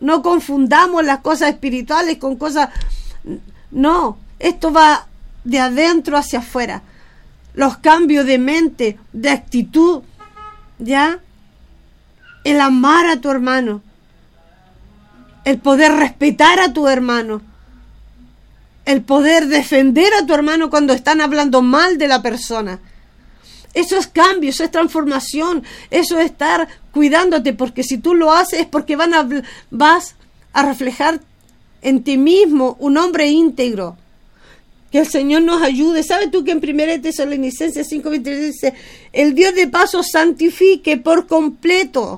No confundamos las cosas espirituales con cosas... No, esto va de adentro hacia afuera. Los cambios de mente, de actitud, ¿ya? El amar a tu hermano. El poder respetar a tu hermano. El poder defender a tu hermano cuando están hablando mal de la persona. Eso es cambio, eso es transformación, eso es estar cuidándote, porque si tú lo haces es porque vas a reflejar en ti mismo un hombre íntegro. Que el Señor nos ayude. ¿Sabes tú que en 1 Tesalonicenses 5:23 dice: el Dios de paz os santifique por completo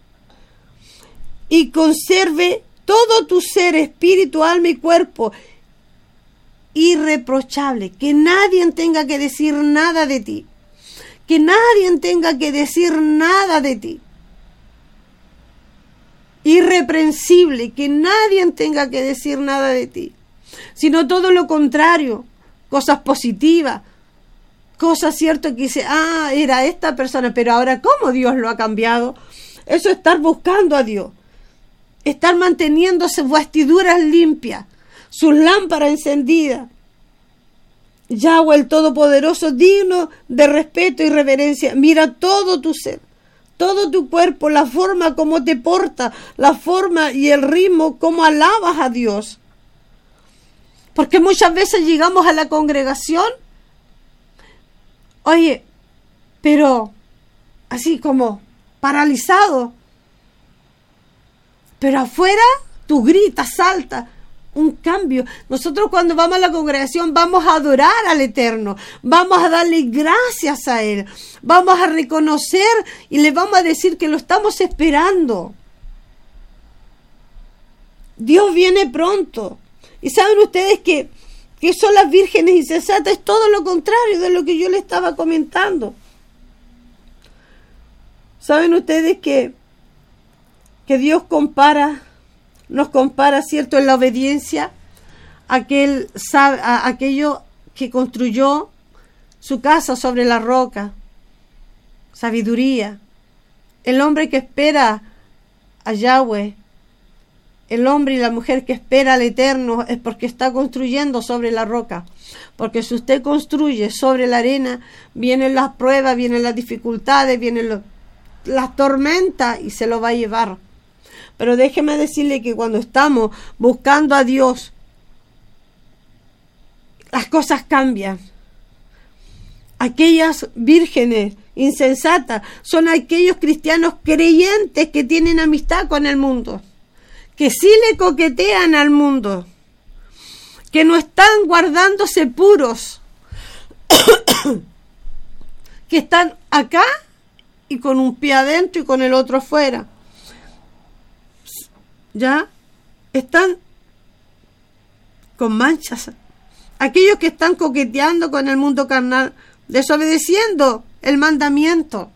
y conserve todo tu ser, espíritu, alma y cuerpo irreprochable? Que nadie tenga que decir nada de ti. Que nadie tenga que decir nada de ti. Irreprensible, que nadie tenga que decir nada de ti. Sino todo lo contrario, cosas positivas, cosas ciertas que dice, era esta persona, pero ahora ¿cómo Dios lo ha cambiado? Eso es estar buscando a Dios. Estar manteniendo sus vestiduras limpias, sus lámparas encendidas. Yahweh el Todopoderoso, digno de respeto y reverencia. Mira todo tu ser, todo tu cuerpo, la forma como te porta, la forma y el ritmo como alabas a Dios. Porque muchas veces llegamos a la congregación, oye, pero así como paralizado. Pero afuera tú gritas, saltas. Un cambio. Nosotros cuando vamos a la congregación vamos a adorar al Eterno, vamos a darle gracias a Él, vamos a reconocer y le vamos a decir que lo estamos esperando. Dios viene pronto. Y saben ustedes que son las vírgenes insensatas, es todo lo contrario de lo que yo les estaba comentando. Saben ustedes que Dios nos compara, ¿cierto?, en la obediencia a aquello que construyó su casa sobre la roca. Sabiduría. El hombre que espera a Yahweh, el hombre y la mujer que espera al Eterno, es porque está construyendo sobre la roca. Porque si usted construye sobre la arena, vienen las pruebas, vienen las dificultades, vienen las tormentas y se lo va a llevar. Pero déjeme decirle que cuando estamos buscando a Dios, las cosas cambian. Aquellas vírgenes insensatas son aquellos cristianos creyentes que tienen amistad con el mundo, que sí le coquetean al mundo, que no están guardándose puros, que están acá y con un pie adentro y con el otro afuera. Ya están con manchas. Aquellos que están coqueteando con el mundo carnal, desobedeciendo el mandamiento.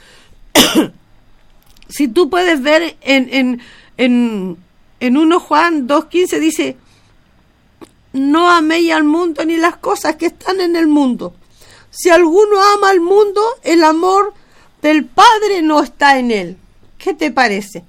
Si tú puedes ver en 1 Juan 2:15 dice: no améis al mundo ni las cosas que están en el mundo. Si alguno ama al mundo, el amor del Padre no está en él. ¿Qué te parece?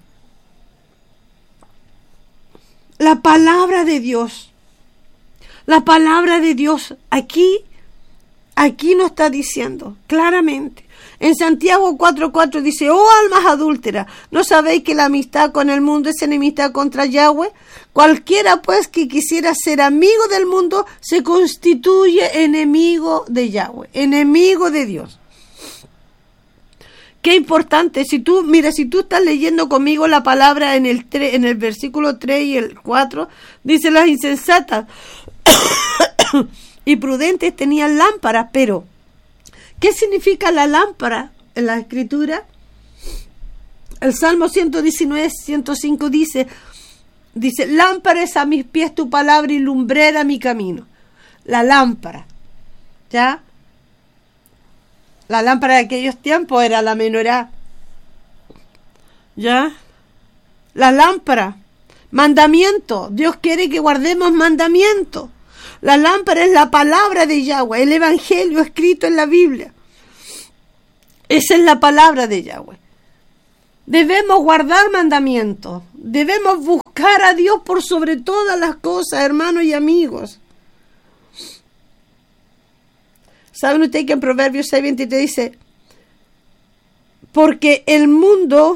La palabra de Dios. La palabra de Dios aquí nos está diciendo claramente. En Santiago 4:4 dice: oh almas adúlteras, ¿no sabéis que la amistad con el mundo es enemistad contra Yahweh? Cualquiera pues que quisiera ser amigo del mundo se constituye enemigo de Yahweh, enemigo de Dios. Qué importante, si tú estás leyendo conmigo la palabra en el versículo 3 y el 4, dice: las insensatas y prudentes tenían lámparas, pero ¿qué significa la lámpara en la Escritura? El Salmo 119, 105 dice, lámpara es a mis pies tu palabra y lumbrera mi camino. La lámpara, ¿ya? La lámpara de aquellos tiempos era la menorá. ¿Ya? La lámpara. Mandamiento. Dios quiere que guardemos mandamiento. La lámpara es la palabra de Yahweh, el evangelio escrito en la Biblia. Esa es la palabra de Yahweh. Debemos guardar mandamientos. Debemos buscar buscar a Dios por sobre todas las cosas, hermanos y amigos. ¿Saben ustedes que en Proverbios 6:23 dice, porque el mundo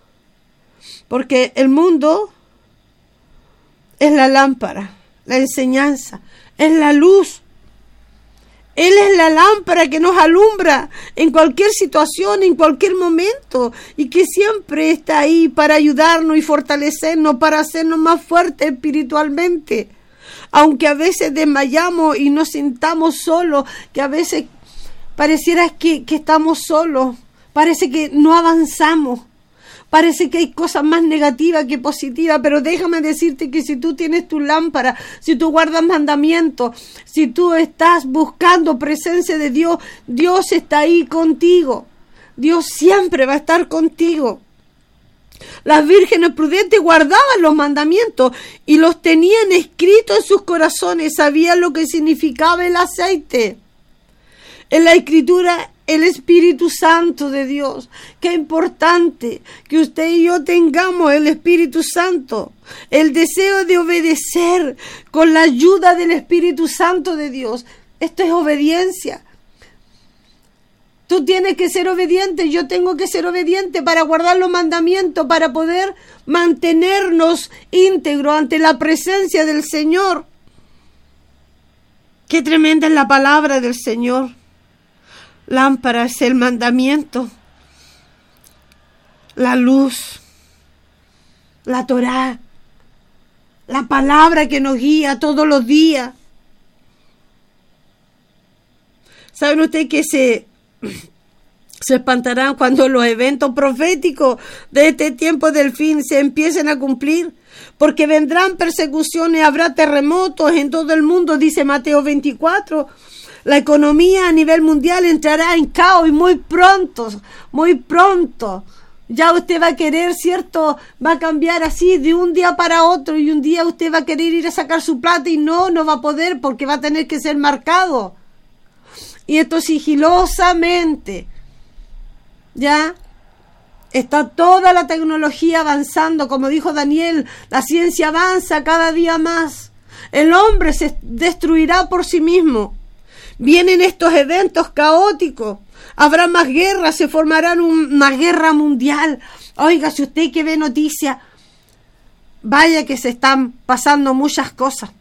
es la lámpara, la enseñanza, es la luz. Él es la lámpara que nos alumbra en cualquier situación, en cualquier momento, y que siempre está ahí para ayudarnos y fortalecernos, para hacernos más fuertes espiritualmente. Aunque a veces desmayamos y nos sintamos solos, que a veces pareciera que estamos solos, parece que no avanzamos. Parece que hay cosas más negativas que positivas, pero déjame decirte que si tú tienes tu lámpara, si tú guardas mandamientos, si tú estás buscando presencia de Dios, Dios está ahí contigo. Dios siempre va a estar contigo. Las vírgenes prudentes guardaban los mandamientos y los tenían escritos en sus corazones, sabían lo que significaba el aceite. En la Escritura, el Espíritu Santo de Dios. Qué importante que usted y yo tengamos el Espíritu Santo. El deseo de obedecer con la ayuda del Espíritu Santo de Dios. Esto es obediencia. Tú tienes que ser obediente, yo tengo que ser obediente para guardar los mandamientos, para poder mantenernos íntegros ante la presencia del Señor. Qué tremenda es la palabra del Señor. Lámpara es el mandamiento, la luz, la Torá, la palabra que nos guía todos los días. ¿Saben ustedes que se espantarán cuando los eventos proféticos de este tiempo del fin se empiecen a cumplir? Porque vendrán persecuciones, habrá terremotos en todo el mundo, dice Mateo 24. La economía a nivel mundial entrará en caos y muy pronto. Ya usted va a querer, ¿cierto? Va a cambiar así de un día para otro y un día usted va a querer ir a sacar su plata y no va a poder porque va a tener que ser marcado. Y esto sigilosamente. Ya está toda la tecnología avanzando, como dijo Daniel, la ciencia avanza cada día más. El hombre se destruirá por sí mismo. Vienen estos eventos caóticos, habrá más guerras, se formarán una guerra mundial. Oiga, si usted que ve noticias, vaya que se están pasando muchas cosas.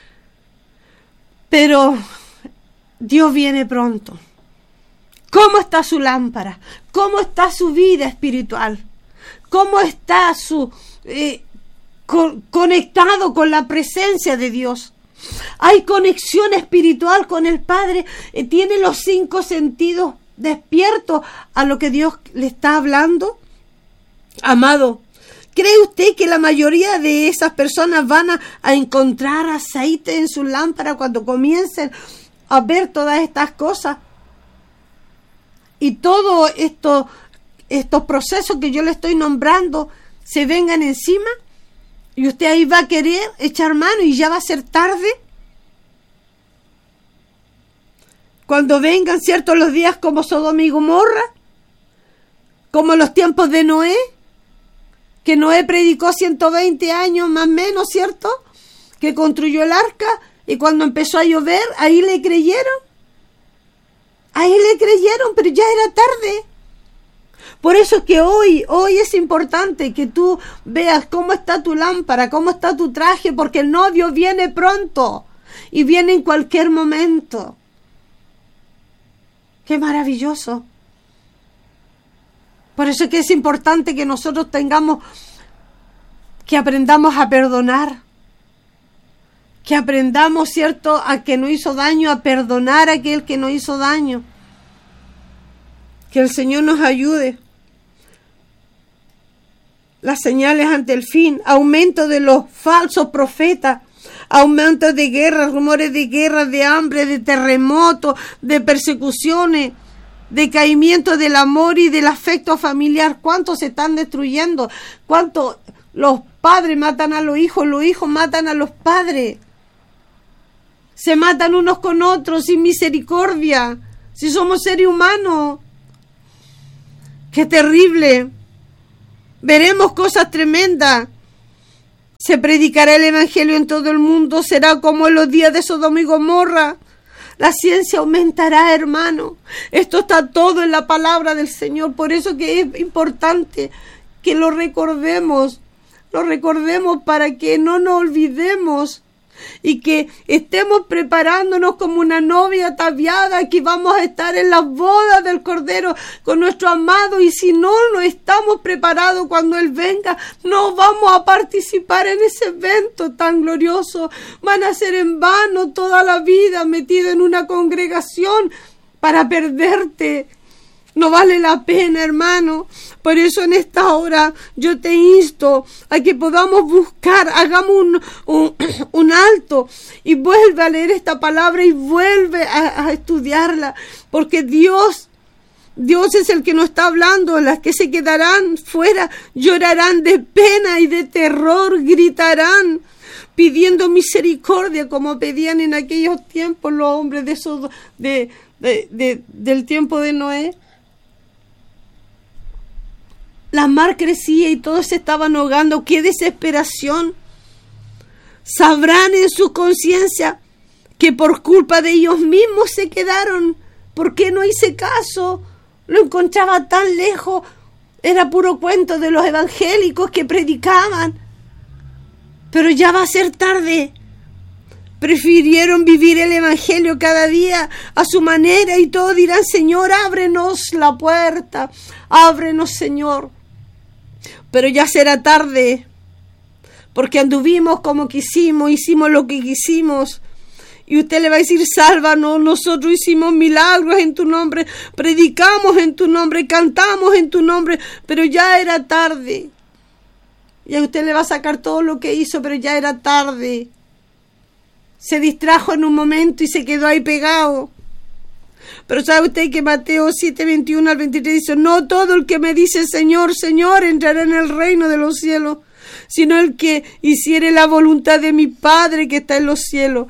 Pero Dios viene pronto. ¿Cómo está su lámpara? ¿Cómo está su vida espiritual? ¿Cómo está su conectado con la presencia de Dios? Hay conexión espiritual con el Padre, tiene los 5 sentidos despiertos a lo que Dios le está hablando. Amado, ¿cree usted que la mayoría de esas personas van a encontrar aceite en su lámpara cuando comiencen a ver todas estas cosas? Y todos estos procesos que yo le estoy nombrando se vengan encima. Y usted ahí va a querer echar mano y ya va a ser tarde. Cuando vengan, ¿cierto?, los días como Sodoma y Gomorra, como los tiempos de Noé, que Noé predicó 120 años más o menos, ¿cierto?, que construyó el arca y cuando empezó a llover, ahí le creyeron. Pero ya era tarde. Por eso es que hoy es importante que tú veas cómo está tu lámpara, cómo está tu traje, porque el novio viene pronto y viene en cualquier momento. ¡Qué maravilloso! Por eso es que es importante que nosotros que aprendamos a perdonar, que aprendamos, ¿cierto?, a que nos hizo daño, a perdonar a aquel que nos hizo daño. Que el Señor nos ayude. Las señales ante el fin, aumento de los falsos profetas, aumento de guerras, rumores de guerras, de hambre, de terremotos, de persecuciones, decaimiento del amor y del afecto familiar. ¿Cuántos se están destruyendo? ¿Cuántos los padres matan a los hijos matan a los padres? Se matan unos con otros sin misericordia, si somos seres humanos. ¡Qué terrible! Veremos cosas tremendas. Se predicará el evangelio en todo el mundo, será como en los días de Sodoma y Gomorra. La ciencia aumentará, hermano. Esto está todo en la palabra del Señor. Por eso que es importante que lo recordemos para que no nos olvidemos y que estemos preparándonos como una novia ataviada, que vamos a estar en las bodas del Cordero con nuestro amado, y si no estamos preparados cuando Él venga, no vamos a participar en ese evento tan glorioso. Van a ser en vano toda la vida metido en una congregación para perderte. No vale la pena, hermano. Por eso en esta hora yo te insto a que podamos buscar, hagamos un alto y vuelve a leer esta palabra y vuelve a estudiarla, porque Dios es el que nos está hablando. Las que se quedarán fuera llorarán de pena y de terror, gritarán pidiendo misericordia, como pedían en aquellos tiempos los hombres del tiempo de Noé. La mar crecía y todos se estaban ahogando. ¡Qué desesperación! Sabrán en su conciencia que por culpa de ellos mismos se quedaron. ¿Por qué no hice caso? Lo encontraba tan lejos. Era puro cuento de los evangélicos que predicaban. Pero ya va a ser tarde. Prefirieron vivir el evangelio cada día a su manera y todos dirán: Señor, ábrenos la puerta. Ábrenos, Señor. Pero ya será tarde, porque anduvimos como quisimos, hicimos lo que quisimos. Y usted le va a decir: sálvanos, nosotros hicimos milagros en tu nombre, predicamos en tu nombre, cantamos en tu nombre, pero ya era tarde. Y a usted le va a sacar todo lo que hizo, pero ya era tarde. Se distrajo en un momento y se quedó ahí pegado. Pero sabe usted que Mateo 7:21 al 23 dice: no todo el que me dice Señor, Señor entrará en el reino de los cielos, sino el que hiciere la voluntad de mi Padre que está en los cielos.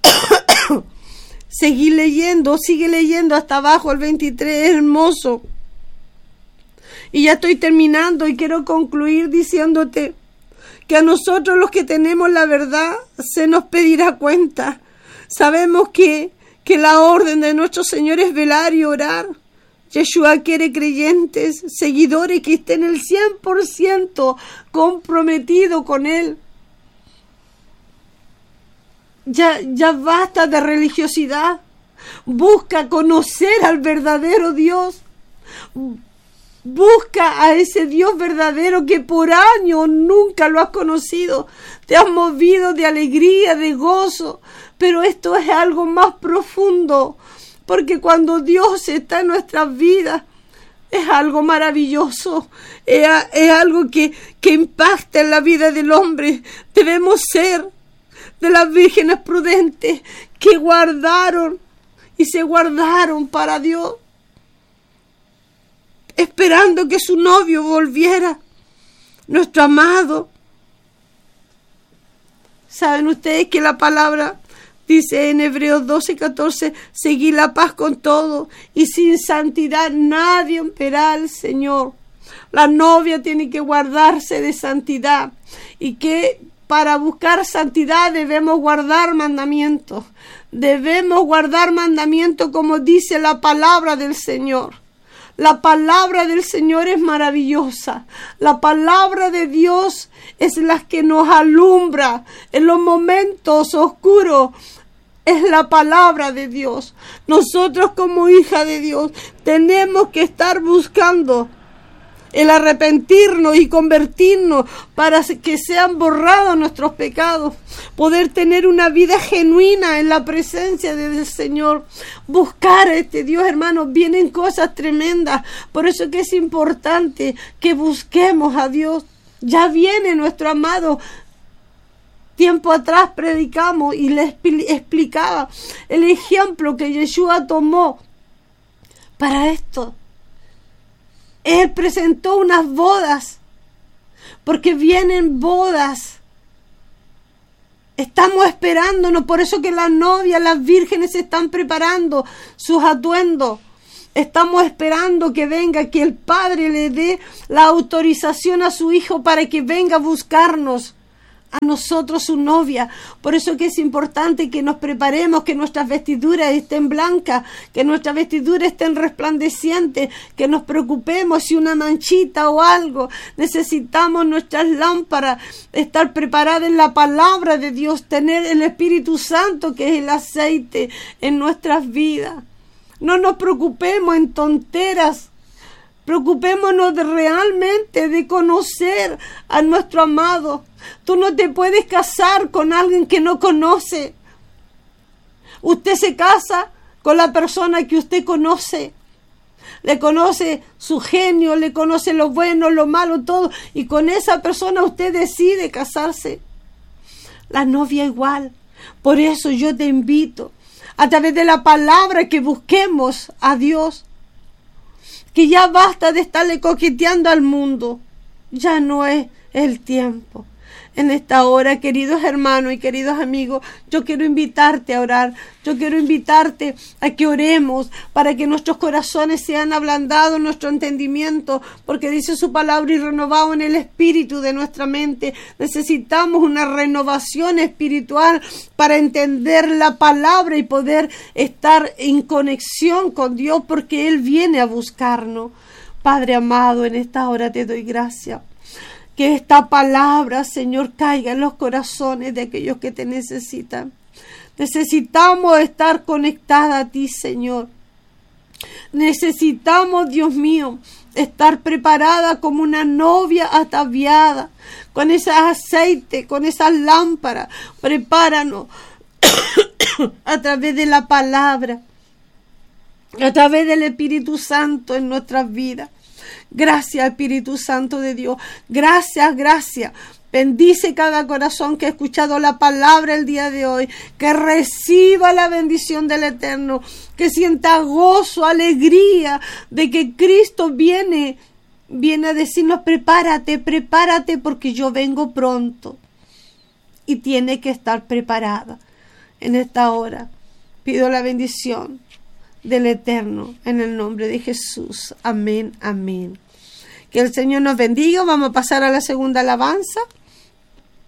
Sigue leyendo hasta abajo el 23, es hermoso. Y ya estoy terminando y quiero concluir diciéndote que a nosotros los que tenemos la verdad se nos pedirá cuenta. Sabemos que la orden de nuestro Señor es velar y orar. Yeshua quiere creyentes, seguidores que estén el 100% comprometidos con Él. Ya basta de religiosidad. Busca conocer al verdadero Dios. Busca a ese Dios verdadero que por años nunca lo has conocido. Te has movido de alegría, de gozo. Pero esto es algo más profundo. Porque cuando Dios está en nuestras vidas, es algo maravilloso. Es algo que impacta en la vida del hombre. Debemos ser de las vírgenes prudentes que guardaron y se guardaron para Dios, esperando que su novio volviera, nuestro amado. ¿Saben ustedes que la palabra dice en Hebreos 12:14, seguid la paz con todo, y sin santidad nadie verá al Señor? La novia tiene que guardarse de santidad, y que para buscar santidad debemos guardar mandamientos. Debemos guardar mandamientos como dice la palabra del Señor. La palabra del Señor es maravillosa. La palabra de Dios es la que nos alumbra en los momentos oscuros. Es la palabra de Dios. Nosotros como hija de Dios tenemos que estar buscando el arrepentirnos y convertirnos para que sean borrados nuestros pecados, poder tener una vida genuina en la presencia del Señor, buscar a este Dios, hermanos. Vienen cosas tremendas, por eso que es importante que busquemos a Dios. Ya viene nuestro amado. Tiempo atrás predicamos y les explicaba el ejemplo que Yeshua tomó para esto. Él presentó unas bodas, porque vienen bodas. Estamos esperándonos, por eso que las novias, las vírgenes se están preparando sus atuendos. Estamos esperando que venga, que el Padre le dé la autorización a su Hijo para que venga a buscarnos a nosotros su novia. Por eso que es importante que nos preparemos, que nuestras vestiduras estén blancas, que nuestras vestiduras estén resplandecientes, que nos preocupemos si una manchita o algo. Necesitamos nuestras lámparas, estar preparadas en la palabra de Dios, tener el Espíritu Santo, que es el aceite en nuestras vidas. No nos preocupemos en tonteras. Preocupémonos realmente de conocer a nuestro amado. Tú no te puedes casar con alguien que no conoce. Usted se casa con la persona que usted conoce. Le conoce su genio, le conoce lo bueno, lo malo, todo. Y con esa persona usted decide casarse. La novia igual. Por eso yo te invito, a través de la palabra, que busquemos a Dios. Que ya basta de estarle coqueteando al mundo. Ya no es el tiempo. En esta hora, queridos hermanos y queridos amigos, yo quiero invitarte a orar. Yo quiero invitarte a que oremos para que nuestros corazones sean ablandados, nuestro entendimiento, porque dice su palabra, y renovado en el espíritu de nuestra mente. Necesitamos una renovación espiritual para entender la palabra y poder estar en conexión con Dios, porque Él viene a buscarnos. Padre amado, en esta hora te doy gracias. Que esta palabra, Señor, caiga en los corazones de aquellos que te necesitan. Necesitamos estar conectados a ti, Señor. Necesitamos, Dios mío, estar preparada como una novia ataviada, con ese aceite, con esas lámparas. Prepáranos a través de la palabra, a través del Espíritu Santo en nuestras vidas. Gracias, Espíritu Santo de Dios. Gracias, gracias. Bendice cada corazón que ha escuchado la palabra el día de hoy. Que reciba la bendición del Eterno. Que sienta gozo, alegría de que Cristo viene a decirnos: prepárate, prepárate, porque yo vengo pronto. Y tiene que estar preparada en esta hora. Pido la bendición del Eterno en el nombre de Jesús. Amén, amén. Que el Señor nos bendiga. Vamos a pasar a la segunda alabanza.